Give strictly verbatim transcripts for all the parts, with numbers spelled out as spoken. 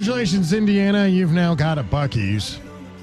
Congratulations, Indiana. You've now got a Buc-ee's.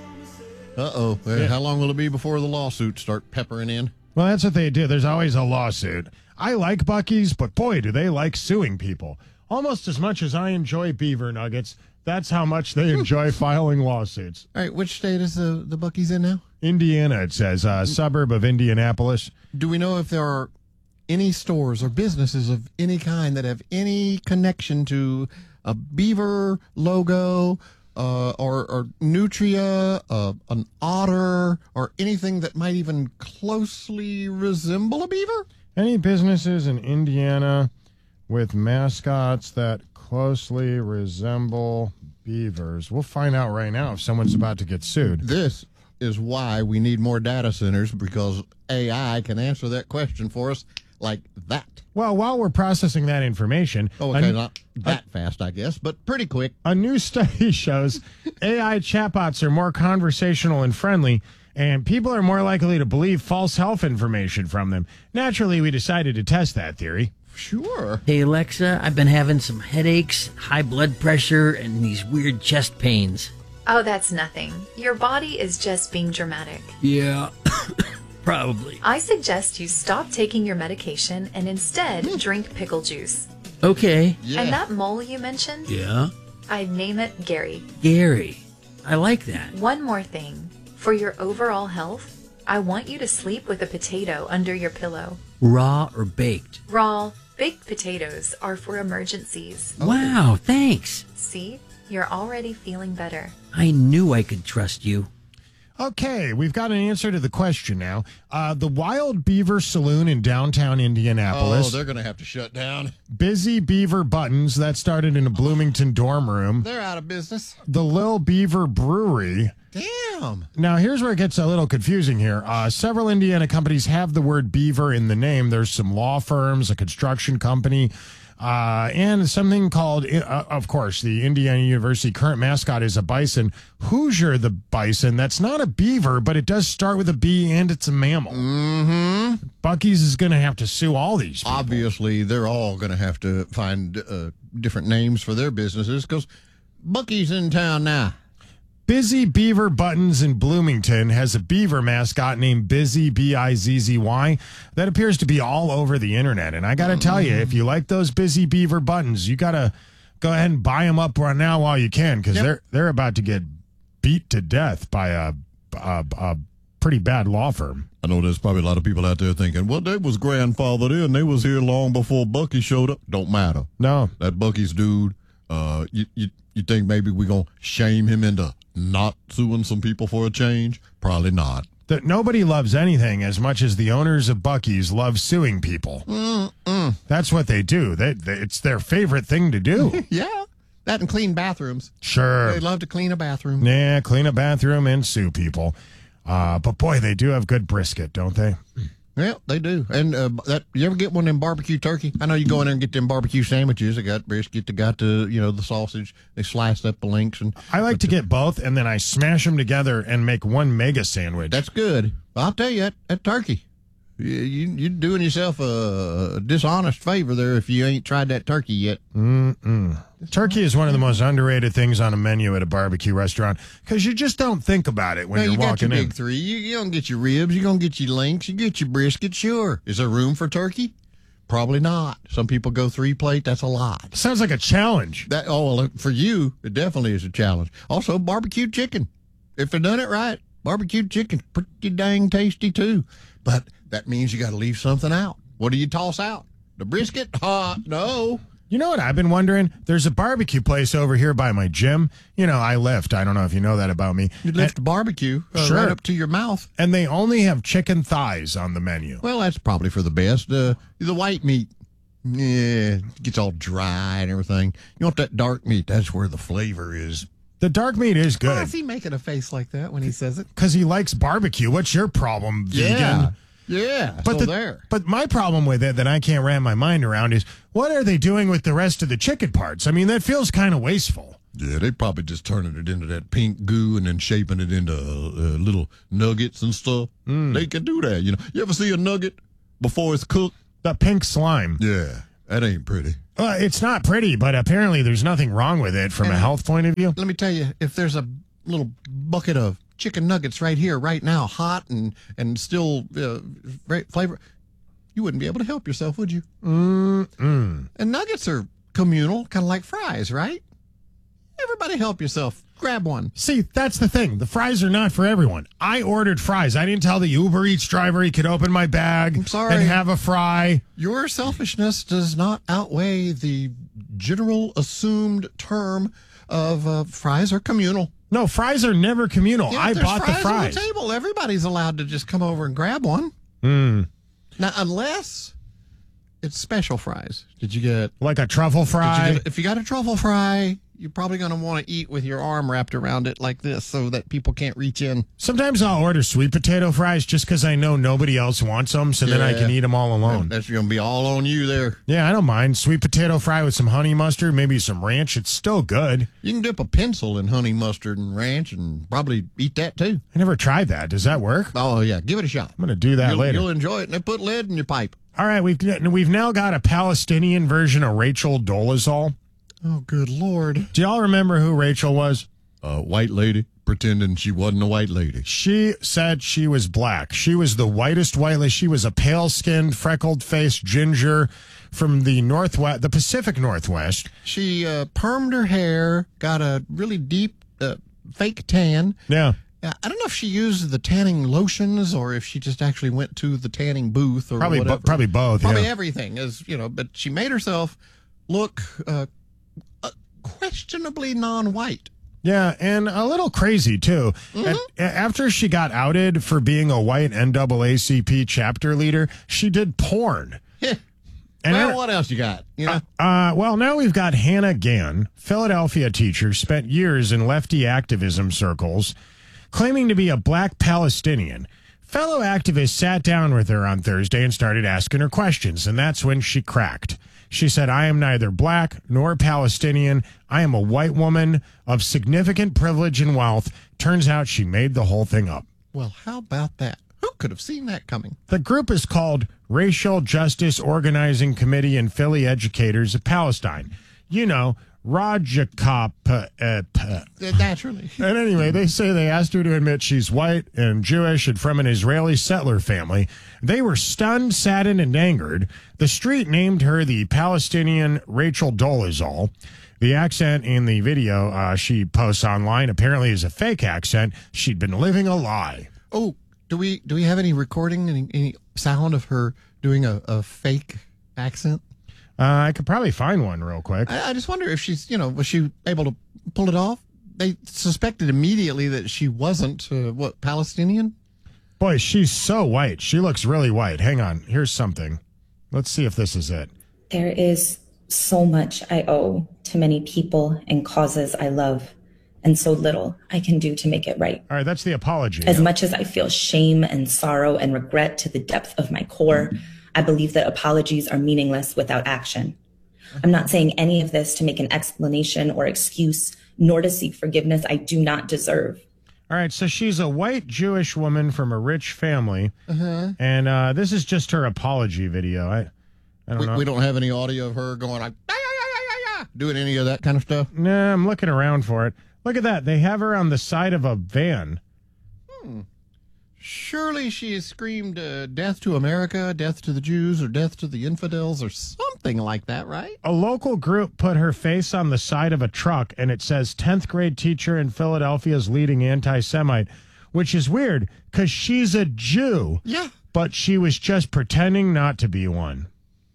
Uh-oh. Uh, Yeah. How long will it be before the lawsuits start peppering in? Well, that's what they do. There's always a lawsuit. I like Buc-ee's, but boy, do they like suing people. Almost as much as I enjoy beaver nuggets, that's how much they enjoy filing lawsuits. All right, which state is the, the Buc-ee's in now? Indiana, it says, a suburb of Indianapolis. Do we know if there are any stores or businesses of any kind that have any connection to a beaver logo uh, or, or nutria, uh, an otter, or anything that might even closely resemble a beaver? Any businesses in Indiana with mascots that closely resemble beavers? We'll find out right now if someone's about to get sued. This is why we need more data centers, because A I can answer that question for us like that. Well, while we're processing that information, Oh, okay, a, not that fast, I guess, but pretty quick. a new study shows A I chatbots are more conversational and friendly, and people are more likely to believe false health information from them. Naturally, we decided to test that theory. Sure. Hey, Alexa, I've been having some headaches, high blood pressure, and these weird chest pains. Oh, that's nothing. Your body is just being dramatic. Yeah, probably. I suggest you stop taking your medication and instead drink pickle juice. Okay. Yeah. And that mole you mentioned, Yeah? I'd name it Gary. Gary. I like that. One more thing. For your overall health, I want you to sleep with a potato under your pillow. Raw or baked? Raw, baked potatoes are for emergencies. Wow, thanks. See? You're already feeling better. I knew I could trust you. Okay, we've got an answer to the question now. Uh, the Wild Beaver Saloon in downtown Indianapolis. Oh, they're going to have to shut down. Busy Beaver Buttons, that started in a Bloomington dorm room. They're out of business. The Lil Beaver Brewery. Damn. Now, here's where it gets a little confusing here. Uh, several Indiana companies have the word beaver in the name. There's some law firms, a construction company, uh, and something called, uh, of course, the Indiana University current mascot is a bison. Hoosier the bison. That's not a beaver, but it does start with a B and it's a mammal. Mm-hmm. Buc-ee's is going to have to sue all these people. Obviously, they're all going to have to find uh, different names for their businesses, because Buc-ee's in town now. Busy Beaver Buttons in Bloomington has a beaver mascot named Busy, B I Z Z Y, that appears to be all over the internet. And I got to tell you, if you like those Busy Beaver Buttons, you got to go ahead and buy them up right now while you can, because Yep. they're they're about to get beat to death by a, a, a pretty bad law firm. I know there's probably a lot of people out there thinking, well, they was grandfathered in. They was here long before Bucky showed up. Don't matter. No. That Bucky's dude, uh, you, you, you think maybe we're going to shame him into not suing some people for a change? Probably not. That nobody loves anything as much as the owners of Buc-ee's love suing people. Mm-mm. That's what they do. They, they, it's their favorite thing to do. Yeah. That and clean bathrooms. Sure. They love to clean a bathroom. Yeah, clean a bathroom and sue people. Uh, but boy, they do have good brisket, don't they? Yeah, they do. And uh, that you ever get one of them barbecue turkey? I know you go in there and get them barbecue sandwiches. They got brisket, they got the, you know, the sausage. They slice up the links. And I like to get both, and then I smash them together and make one mega sandwich. that's good. I'll tell you, that, that turkey, you, you, you're doing yourself a, a dishonest favor there if you ain't tried that turkey yet. Mm-mm. Turkey is one of the most underrated things on a menu at a barbecue restaurant, because you just don't think about it when Now, you're you got walking your in. big three. You, you don't get your ribs. You don't get your links. You get your brisket, sure. Is there room for turkey? Probably not. Some people go three plate. That's a lot. Sounds like a challenge. That oh, well, for you, it definitely is a challenge. Also, barbecue chicken. If they're done it right, barbecue chicken pretty dang tasty too. But that means you got to leave something out. What do you toss out? The brisket? Uh, no. You know what I've been wondering? There's a barbecue place over here by my gym. You know, I lift. I don't know if you know that about me. You lift the barbecue uh, Sure. right up to your mouth. And they only have chicken thighs on the menu. Well, that's probably for the best. Uh, the white meat, yeah, it gets all dry and everything. You want that dark meat? That's where the flavor is. The dark meat is Why good is he making a face like that when he says it? because he likes barbecue. What's your problem, vegan? Yeah. Yeah, But so the, there. but my problem with it that I can't wrap my mind around is what are they doing with the rest of the chicken parts? I mean, that feels kind of wasteful. Yeah, they probably just turning it into that pink goo and then shaping it into uh, little nuggets and stuff. Mm. They can do that, you know. You ever see a nugget before it's cooked? The pink slime. Yeah, that ain't pretty. Uh, it's not pretty, but apparently there's nothing wrong with it from And a health point of view. Let me tell you, if there's a little bucket of chicken nuggets right here, right now, hot and and still uh, great flavor, you wouldn't be able to help yourself, would you? Mm-mm. And nuggets are communal, kind of like fries, right? Everybody help yourself. Grab one. See, that's the thing. The fries are not for everyone. I ordered fries. I didn't tell the Uber Eats driver he could open my bag I'm sorry. and have a fry. Your selfishness does not outweigh the general assumed term of uh, fries are communal. No, fries are never communal. Yeah, I if there's bought fries the fries. on the table. Everybody's allowed to just come over and grab one. Mm. Now, unless it's special fries. Did you get Like a truffle Did fry. you get, if you got a truffle fry, you're probably going to want to eat with your arm wrapped around it like this so that people can't reach in. Sometimes I'll order sweet potato fries just because I know nobody else wants them, so then I Yeah. can eat them all alone. That's going to be all on you there. Yeah, I don't mind. Sweet potato fry with some honey mustard, maybe some ranch. It's still good. You can dip a pencil in honey mustard and ranch and probably eat that too. I never tried that. Does that work? Oh, yeah. Give it a shot. I'm going to do that You'll, later. you'll enjoy it. And they put lead in your pipe. All right, we've we've now got a Palestinian version of Rachel Dolezal. Oh, good Lord. Do y'all remember who Rachel was? A white lady pretending she wasn't a white lady. She said she was black. She was the whitest white lady. She was a pale-skinned, freckled-faced ginger from the northwest, the Pacific Northwest. She uh, permed her hair, got a really deep uh, fake tan. Yeah. Uh, I don't know if she used the tanning lotions or if she just actually went to the tanning booth or Probably, bo- whatever. probably both. Probably yeah. everything is, you know, but she made herself look uh, uh, questionably non-white. Yeah, and a little crazy, too. At, after she got outed for being a white N double A C P chapter leader, she did porn. Yeah. And well, I- what else you got? You know, Uh, well, now we've got Hannah Gann, Philadelphia teacher, spent years in lefty activism circles, claiming to be a black Palestinian. Fellow activists sat down with her on Thursday and started asking her questions, and that's when she cracked. She said, I am neither black nor Palestinian. I am a white woman of significant privilege and wealth. Turns out she made the whole thing up. well, how about that? Who could have seen that coming? The group is called Racial Justice Organizing Committee and Philly Educators of Palestine. You know, Rajakop. Uh, uh, Uh, naturally. And anyway, they say they asked her to admit she's white and Jewish and from an Israeli settler family. They were stunned, saddened, and angered. The street named her the Palestinian Rachel Dolezal. The accent in the video uh, she posts online apparently is a fake accent. She'd been living a lie. Oh, do we do we have any recording, any, any sound of her doing a, a fake accent? Uh, I could probably find one real quick. I, I just wonder if she's, you know, was she able to pull it off? They suspected immediately that she wasn't, uh, what, Palestinian? Boy, she's so white. She looks really white. Hang on. Here's something. Let's see if this is it. There is so much I owe to many people and causes I love, and so little I can do to make it right. All right, that's the apology. As much as I feel shame and sorrow and regret to the depth of my core, I believe that apologies are meaningless without action. I'm not saying any of this to make an explanation or excuse, nor to seek forgiveness I do not deserve. All right, so she's a white Jewish woman from a rich family, Uh-huh. and uh, this is just her apology video. I, I don't We, know. we don't have any audio of her going like, "Ah, yeah, yeah, yeah, yeah, yeah," doing any of that kind of stuff. Nah, I'm looking around for it. Look at that. They have her on the side of a van. Surely she has screamed uh, death to America, death to the Jews, or death to the infidels, or something like that, right? A local group put her face on the side of a truck, and it says tenth grade teacher in Philadelphia's leading anti-Semite, which is weird because she's a Jew, Yeah. but she was just pretending not to be one.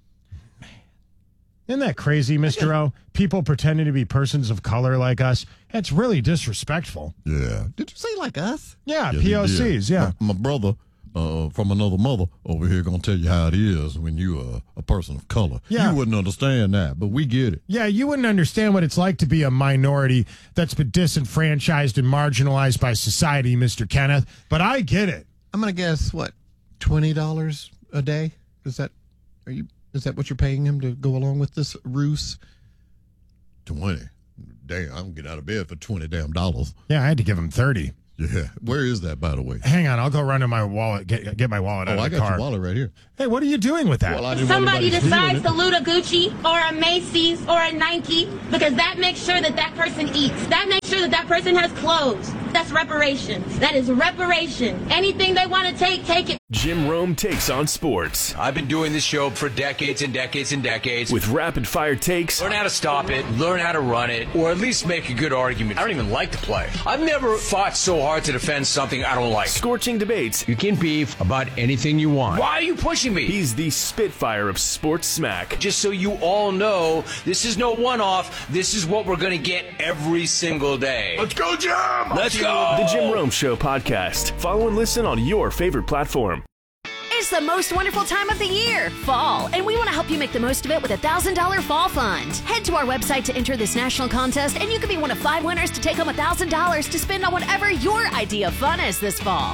Isn't that crazy, Mister O? People pretending to be persons of color like us. It's really disrespectful. Yeah. Did you say like us? Yeah, Yeah, P they O Cs, did. yeah. My, my brother uh, from another mother over here gonna tell you how it is when you are a person of color. Yeah. You wouldn't understand that, but we get it. Yeah, you wouldn't understand what it's like to be a minority that's been disenfranchised and marginalized by society, Mister Kenneth, but I get it. I'm gonna guess what, twenty dollars a day? Is that are you? Is that what you're paying him to go along with this ruse? Twenty. Damn, I can get out of bed for twenty damn dollars. Yeah, I had to give him thirty. Yeah. Where is that, by the way? Hang on, I'll go run to my wallet, get get my wallet out Oh, of I the got car. your wallet right here. Hey, what are you doing with that? Well, I didn't want Somebody anybody stealing decides it. to loot a Gucci or a Macy's or a Nike because that makes sure that that person eats. That makes sure that that person has clothes. That's reparations. That is reparation. Anything they want to take, take it. Jim Rome takes on sports I've been doing this show for decades and decades and decades. with rapid-fire takes, Learn how to stop it, learn how to run it, or at least make a good argument. I don't even like to play. I've never fought so hard to defend something I don't like. scorching debates. You can beef about anything you want. Why are you pushing me? He's the Spitfire of sports smack. Just so you all know, this is no one-off. This is what we're going to get every single day. Let's go, Jim! Let's go! The Jim Rome Show podcast. Follow and listen on your favorite platform. It's the most wonderful time of the year, fall, and we want to help you make the most of it with a one thousand dollars Fall Fund. Head to our website to enter this national contest, and you could be one of five winners to take home one thousand dollars to spend on whatever your idea of fun is this fall.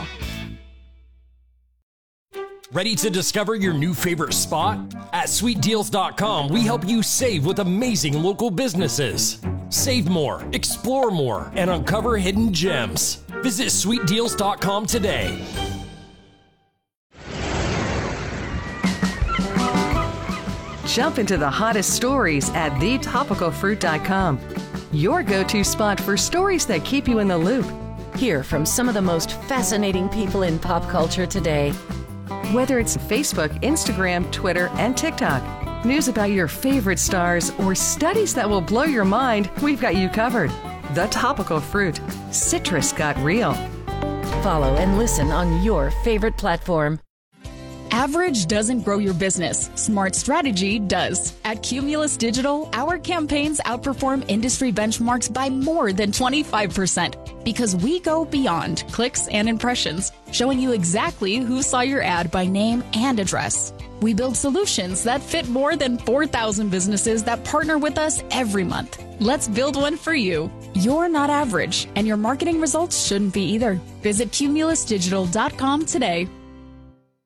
Ready to discover your new favorite spot? At sweet deals dot com, we help you save with amazing local businesses. Save more, explore more, and uncover hidden gems. Visit sweet deals dot com today. Jump into the hottest stories at the topical fruit dot com. Your go-to spot for stories that keep you in the loop. Hear from some of the most fascinating people in pop culture today. Whether it's Facebook, Instagram, Twitter, and TikTok, news about your favorite stars, or studies that will blow your mind, we've got you covered. The Topical Fruit. Citrus got real. Follow and listen on your favorite platform. Average doesn't grow your business. Smart strategy does. At Cumulus Digital, our campaigns outperform industry benchmarks by more than twenty-five percent because we go beyond clicks and impressions, showing you exactly who saw your ad by name and address. We build solutions that fit more than four thousand businesses that partner with us every month. Let's build one for you. You're not average, and your marketing results shouldn't be either. Visit cumulus digital dot com today.